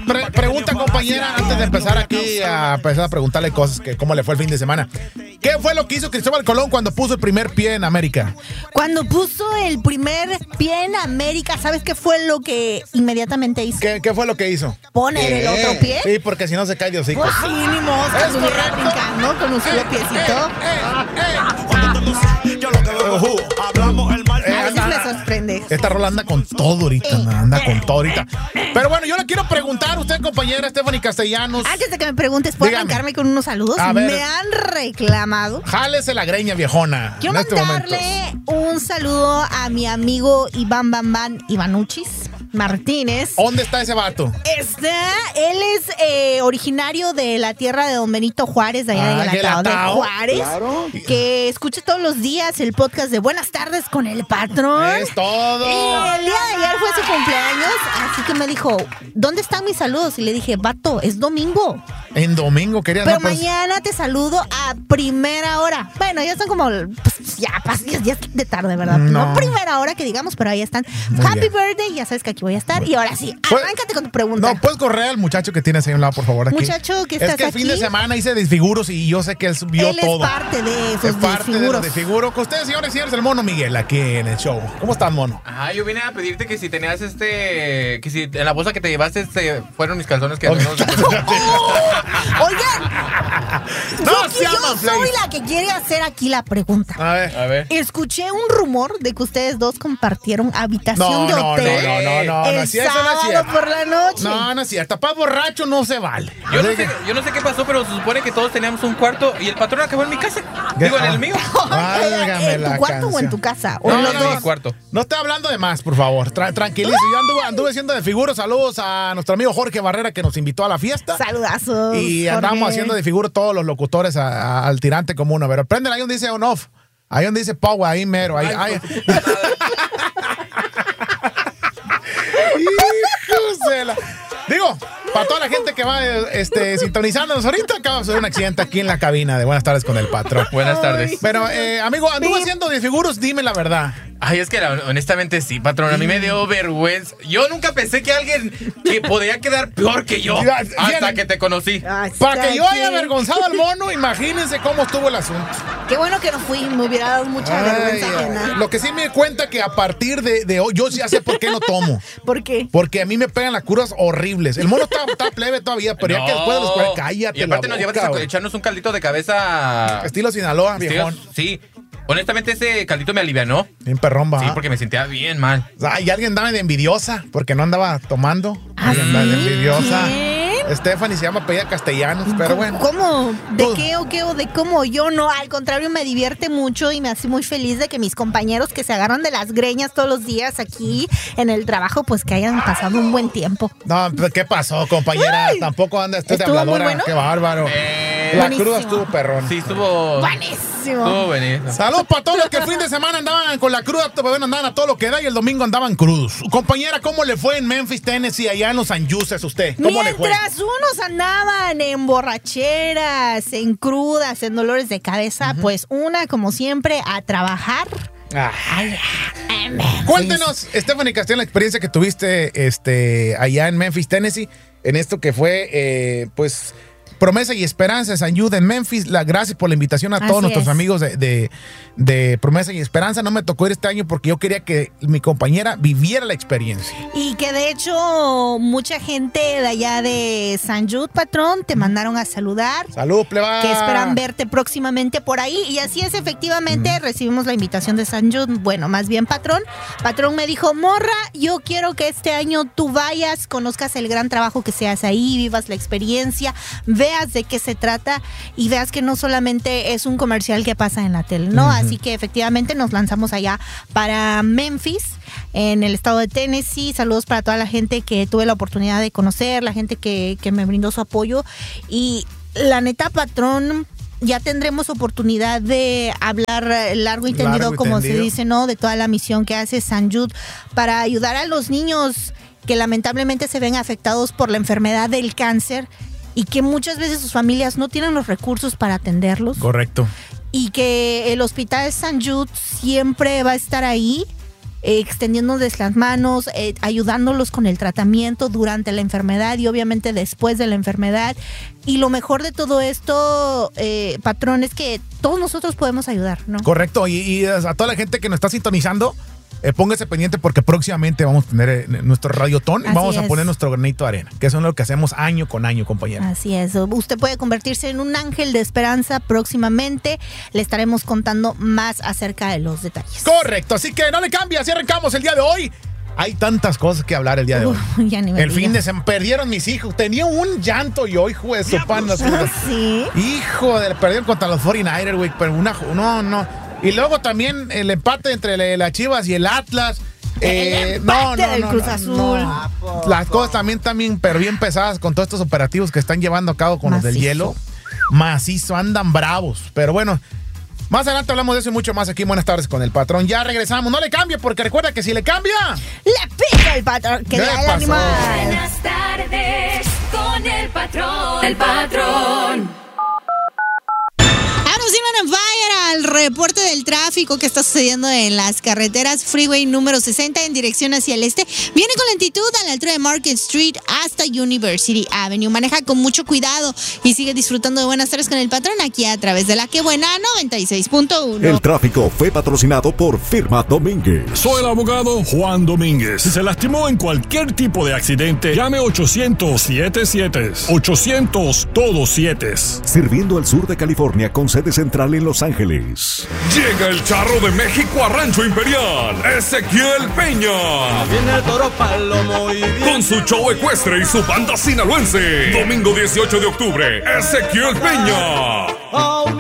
Pregunta, compañera, antes de empezar aquí a empezar a preguntarle cosas, que cómo le fue el fin de semana. ¿Qué fue lo que hizo Cristóbal Colón cuando puso el primer pie en América? Cuando puso el primer pie en América, ¿sabes qué fue lo que inmediatamente hizo? ¿Qué fue lo que hizo? ¿Poner el otro pie? Sí, porque si no se cae de hocico. Pues sí, ni modo, que estuviera brincando con un solo piecito. Hablamos el mal. A veces me sorprende. Esta rola anda con todo ahorita, anda con todo ahorita. Pero bueno, yo le quiero preguntar a usted, compañera Stephanie Castellanos. Antes de que me preguntes, ¿puedo arrancarme con unos saludos? Me han reclamado. Jálese la greña, viejona. Quiero mandarle un saludo a mi amigo Iván Bambán Ivanuchis Martínez. ¿Dónde está ese vato? Él es originario de la tierra de Don Benito Juárez, de allá de Guelatao, de Juárez. Claro. Que escucha todos los días el podcast de Buenas Tardes con el Patrón. Es todo. Y el día de ayer fue su cumpleaños, así que me dijo, ¿dónde están mis saludos? Y le dije, vato, es domingo. En domingo quería. Pero mañana te saludo a primera hora. Bueno, ya están como, pues, ya es de tarde, ¿verdad? No primera hora que digamos, pero ahí están. Happy birthday, ya sabes que aquí voy a estar. Y ahora sí, arráncate con tu pregunta. No, puedes correr al muchacho que tienes ahí a un lado, por favor, aquí. Muchacho que estás aquí. Es que el fin de semana hice desfiguros y yo sé que él vio todo. Él es parte de esos desfiguros. Parte de los desfiguros. Con ustedes, señores y señores, el Mono Miguel, aquí en el show. ¿Cómo estás, Mono? Ajá, yo vine a pedirte que si tenías que si en la bolsa que te llevaste fueron mis calzones que Oigan, yo soy la que quiere hacer aquí la pregunta. A ver. Escuché un rumor de que ustedes dos compartieron habitación de hotel. No. El sábado por la noche. No es cierto. Para borracho no se vale. Yo no sé qué pasó, pero se supone que todos teníamos un cuarto y el patrón acabó en mi casa. Digo, en el mío. ¿En tu cuarto o en tu casa? ¿O en los dos? En mi cuarto. No esté hablando de más, por favor. Tranquilizo. Yo anduve haciendo de figuro. Saludos a nuestro amigo Jorge Barrera que nos invitó a la fiesta. Saludazos. Y andamos haciendo de figuro todos los locutores al tirante como uno. Pero préndele ahí donde dice on off. Ahí donde dice power, ahí mero. Ahí. Digo, para toda la gente que va sintonizándonos ahorita, acaba de suceder un accidente aquí en la cabina de Buenas Tardes con el Patrón. Buenas tardes. Pero, amigo, anduve haciendo desfiguros, dime la verdad. Ay, es que honestamente sí, patrón, a mí me dio vergüenza. Yo nunca pensé que alguien que podía quedar peor que yo hasta que te conocí. Para que yo haya avergonzado al mono, imagínense cómo estuvo el asunto. Qué bueno que no fui, me hubiera dado mucha vergüenza. Lo que sí me di cuenta que a partir de hoy, yo ya sé por qué no tomo. ¿Por qué? Porque a mí me pegan las curas horribles. El mono está plebe todavía, pero ya que después de los cuales, cállate. Y aparte nos llevaste a echarnos un caldito de cabeza. Estilo Sinaloa, viejón. Sí. Honestamente, ese caldito me alivianó. Bien perrón, va. Sí, porque me sentía bien mal. Y alguien andaba de envidiosa, porque no andaba tomando. Alguien andaba de envidiosa. Stephanie se llama Pedida Castellanos, pero bueno. ¿Cómo? ¿De qué o de cómo? Yo no, al contrario, me divierte mucho y me hace muy feliz de que mis compañeros que se agarran de las greñas todos los días aquí en el trabajo, pues que hayan pasado un buen tiempo. No, ¿qué pasó, compañera? Ay, tampoco anda de habladora. Bueno? Qué bárbaro. La cruda estuvo perrón. Sí, estuvo buenísimo. Estuvo buenísimo. Saludos para todos los que el fin de semana andaban con la cruda, andaban a todo lo que da y el domingo andaban crudos. Compañera, ¿cómo le fue en Memphis, Tennessee, allá en los Sanjuses usted? ¿Cómo le fue? Mientras unos andaban en borracheras, en crudas, en dolores de cabeza, pues una, como siempre, a trabajar. Cuéntenos, Stephanie Castillo, la experiencia que tuviste allá en Memphis, Tennessee, en esto que fue, pues, Promesa y Esperanza, San Jude en Memphis. Gracias por la invitación a todos nuestros amigos de Promesa y Esperanza. No me tocó ir este año porque yo quería que mi compañera viviera la experiencia. Y que de hecho mucha gente de allá de San Jude, patrón, te mandaron a saludar. Salud, pleba. Que esperan verte próximamente por ahí. Y así es, efectivamente, recibimos la invitación de San Jude. Bueno, más bien, patrón. Patrón me dijo, morra, yo quiero que este año tú vayas, conozcas el gran trabajo que se hace ahí, vivas la experiencia, veas de qué se trata y veas que no solamente es un comercial que pasa en la tele, ¿no? Así que efectivamente nos lanzamos allá para Memphis, en el estado de Tennessee. Saludos para toda la gente que tuve la oportunidad de conocer, la gente que me brindó su apoyo. Y la neta, patrón, ya tendremos oportunidad de hablar largo y tendido, como se dice, ¿no? De toda la misión que hace San Jude para ayudar a los niños que lamentablemente se ven afectados por la enfermedad del cáncer y que muchas veces sus familias no tienen los recursos para atenderlos. Correcto. Y que el Hospital San Jude siempre va a estar ahí extendiéndoles las manos, ayudándolos con el tratamiento durante la enfermedad y obviamente después de la enfermedad. Y lo mejor de todo esto, patrón, es que todos nosotros podemos ayudar, ¿no? Correcto, y a toda la gente que nos está sintonizando, póngase pendiente porque próximamente vamos a tener nuestro radiotón y vamos a poner nuestro granito de arena, que eso es lo que hacemos año con año, compañero. Así es, usted puede convertirse en un ángel de esperanza próximamente. Le estaremos contando más acerca de los detalles. Correcto, así que no le cambie, así arrancamos el día de hoy. Hay tantas cosas que hablar el día de hoy. Ya ni me el fin de semana perdieron mis hijos. Tenía un llanto yo, hijo de su pan. ¿Sí? Hijo de, perdieron contra los 49ers, güey. Pero no. Y luego también el empate entre las Chivas y el Atlas. El empate del Cruz Azul. Las cosas también, pero bien pesadas con todos estos operativos que están llevando a cabo con los del hielo. Macizo, andan bravos. Pero bueno, más adelante hablamos de eso y mucho más aquí en Buenas Tardes con el Patrón. Ya regresamos. No le cambie porque recuerda que si le cambia, le pica el patrón. Que le da el animal. Buenas tardes con el Patrón. El Patrón. Vaya al reporte del tráfico que está sucediendo en las carreteras. Freeway número 60 en dirección hacia el este viene con lentitud a la altura de Market Street hasta University Avenue. Maneja con mucho cuidado y sigue disfrutando de Buenas Tardes con el Patrón aquí a través de la Que Buena 96.1. El tráfico fue patrocinado por Firma Domínguez. Soy el abogado Juan Domínguez. Si se lastimó en cualquier tipo de accidente, llame 800-77. 800 todos 7. Sirviendo al sur de California con sede central en Los Ángeles. Llega el charro de México a Rancho Imperial, Ezequiel Peña. Viene el toro palomo y con su show ecuestre y su banda sinaloense. Domingo 18 de octubre, Ezequiel Peña.